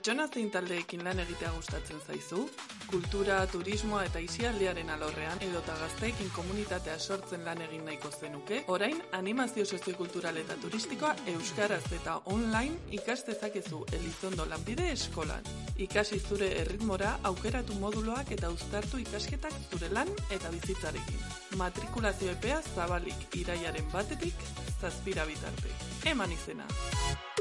Pertsona zein taldeekin lan egitea gustatzen zaizu? Kultura, turismoa eta aisialdiaren alorrean edota gazteekin komunitatea sortzen lan egin nahiko zenuke? Orain, animazio soziokultural eta turistikoa euskaraz eta online ikas dezakezu Elizondo Lanbide Eskolan. Ikasi zure erritmora, aukeratu moduloak eta uztartu ikasketak zure lan eta bizitzarekin. Matrikulazio epea zabalik, irailaren 1-tik 7 bitarte. Eman izena!